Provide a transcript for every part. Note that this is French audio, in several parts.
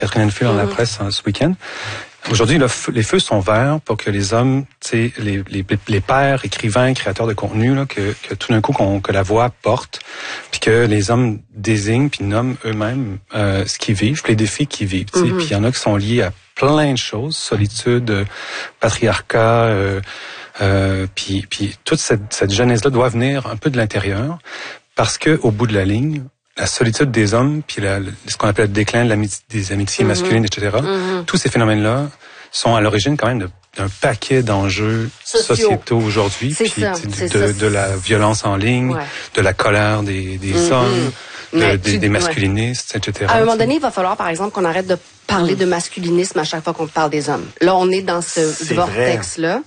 Catherine Hennefield dans la presse ce week-end. Aujourd'hui, les feux sont verts pour que les hommes, tu sais, les pères, écrivains, créateurs de contenu, là, que tout d'un coup que la voix porte, puis que les hommes désignent puis nomment eux-mêmes ce qu'ils vivent, les défis qu'ils vivent. Tu sais, puis il y en a qui sont liés à plein de choses, solitude, patriarcat, puis toute cette jeunesse-là doit venir un peu de l'intérieur, parce que au bout de la ligne, la solitude des hommes, puis ce qu'on appelle le déclin des amitiés masculines, etc. Tous ces phénomènes-là sont à l'origine quand même d'un paquet d'enjeux sociétaux aujourd'hui, puis de la violence en ligne, de la colère des hommes, des masculinistes, etc. À un moment donné, il va falloir, par exemple, qu'on arrête de parler de masculinisme à chaque fois qu'on parle des hommes. Là, on est dans ce vortex-là.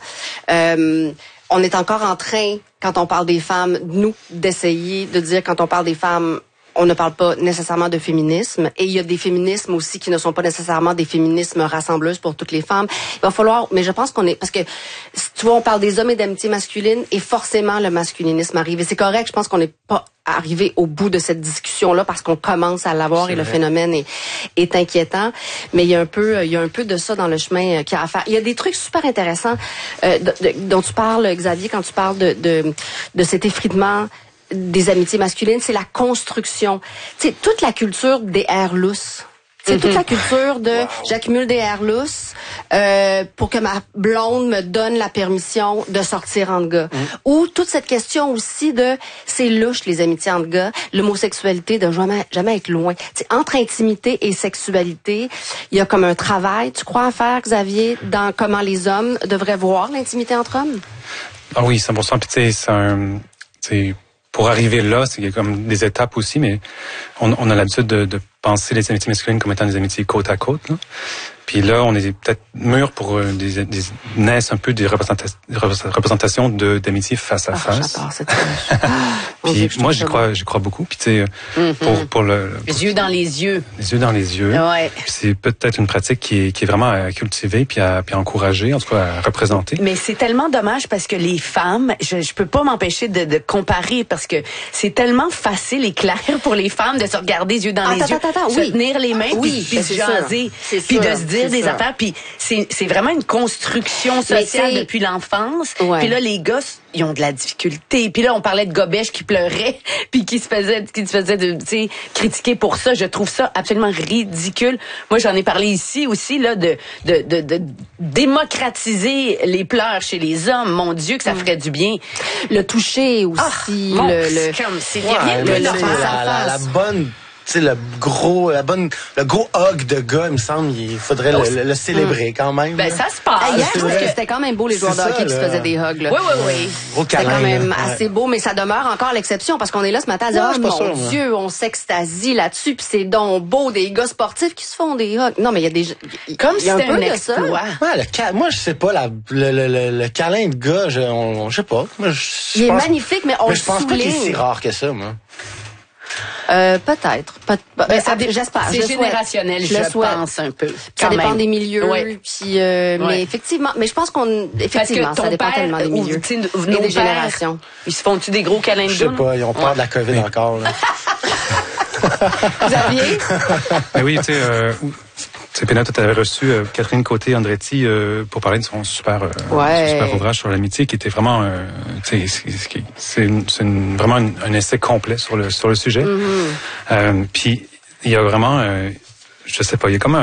On est encore en train, quand on parle des femmes, nous, d'essayer de dire, quand on parle des femmes, on ne parle pas nécessairement de féminisme. Et il y a des féminismes aussi qui ne sont pas nécessairement des féminismes rassembleuses pour toutes les femmes. Il va falloir, mais je pense parce que, tu vois, on parle des hommes et d'amitié masculine et forcément le masculinisme arrive. Et c'est correct, je pense qu'on n'est pas arrivé au bout de cette discussion-là parce qu'on commence à l'avoir et le phénomène est inquiétant. Mais il y a un peu de ça dans le chemin qu'il y a à faire. Il y a des trucs super intéressants dont tu parles, Xavier, quand tu parles de cet effritement des amitiés masculines, c'est la construction. Tu sais, toute la culture des airs lousses. C'est toute la culture de j'accumule des airs lousses pour que ma blonde me donne la permission de sortir entre gars. Ou toute cette question aussi de c'est louche les amitiés entre gars, l'homosexualité de jamais être loin. T'sais, entre intimité et sexualité, il y a comme un travail, tu crois, à faire, Xavier, dans comment les hommes devraient voir l'intimité entre hommes? Ah oui, 100%. Puis tu sais, pour arriver là, c'est comme des étapes aussi, mais on a l'habitude de penser les amitiés masculines comme étant des amitiés côte à côte, là. Puis là, on est peut-être mûr pour naissent un peu des représentations d'amitié face à face. J'adore cette Puis moi, j'y crois beaucoup. Puis tu sais, pour les yeux dans les yeux. Les yeux dans les yeux. Ouais. Puis c'est peut-être une pratique qui est vraiment à cultiver puis à encourager, en tout cas à représenter. Mais c'est tellement dommage parce que les femmes, je peux pas m'empêcher de comparer parce que c'est tellement facile et clair pour les femmes de se regarder les yeux dans les yeux, se tenir les mains, puis de jaser, puis de se dire des affaires, puis c'est vraiment une construction sociale depuis l'enfance. Puis là, les gosses, ils ont de la difficulté. Puis là, on parlait de Gobèche qui pleurait, puis qui se faisait critiquer pour ça. Je trouve ça absolument ridicule. Moi, j'en ai parlé ici aussi là de démocratiser les pleurs chez les hommes. Mon Dieu, que ça ferait du bien. Le toucher aussi, la bonne. Tu sais, le gros hug de gars, il me semble, il faudrait le célébrer quand même. Ben, ça se passe. Hier, je trouve que c'était quand même beau, les joueurs de hockey qui se faisaient des hugs, là. Oui. C'était quand même assez beau, mais ça demeure encore l'exception, parce qu'on est là ce matin à dire, mon Dieu, on s'extasie là-dessus, puis c'est donc beau, des gars sportifs qui se font des hugs. Non, mais il y a des... Comme si c'était un exploit. Moi, je sais pas, le câlin de gars, je sais pas. Il est magnifique, mais on le souligne. Je pense pas qu'il est si rare que ça, moi. Peut-être. J'espère. C'est générationnel, je pense un peu. Ça dépend des milieux. Puis, mais effectivement, je pense ça dépend tellement des milieux et des générations. Ils se font-tu des gros câlins de gars? Je sais pas, ils ont peur de la COVID encore. Là. Xavier? Mais oui, tu sais, Pénat, tu avais reçu Catherine Côté-Andretti pour parler de son super ouvrage sur l'amitié qui était vraiment, c'est vraiment un essai complet sur le sujet. Puis il y a vraiment, je sais pas, il y a comme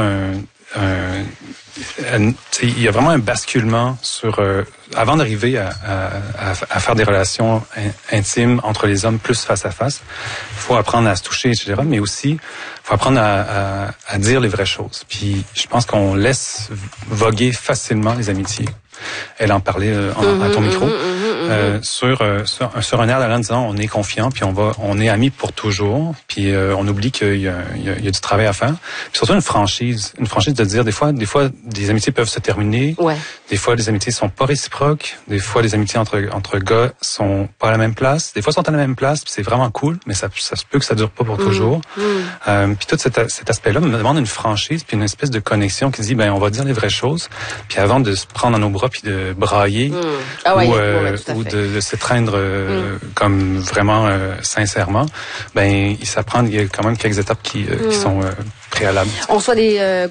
il y a vraiment un basculement sur avant d'arriver à faire des relations intimes entre les hommes plus face à face. Il faut apprendre à se toucher, etc. Mais aussi, il faut apprendre à dire les vraies choses. Puis je pense qu'on laisse voguer facilement les amitiés. Elle en parlait à ton micro. Sur un air d'allant en disant on est confiant puis on est amis pour toujours puis on oublie qu'il y a du travail à faire puis surtout une franchise de dire des fois des amitiés peuvent se terminer. Ouais. Des fois, les amitiés sont pas réciproques. Des fois, les amitiés entre gars sont pas à la même place. Des fois, sont à la même place, puis c'est vraiment cool, mais ça se peut que ça dure pas pour toujours. Puis tout cet aspect-là me demande une franchise, puis une espèce de connexion qui dit, ben, on va dire les vraies choses, puis avant de se prendre dans nos bras puis de brailler, ou de s'étreindre comme vraiment sincèrement, ben, il y a quand même quelques étapes qui sont préalables. On reçoit des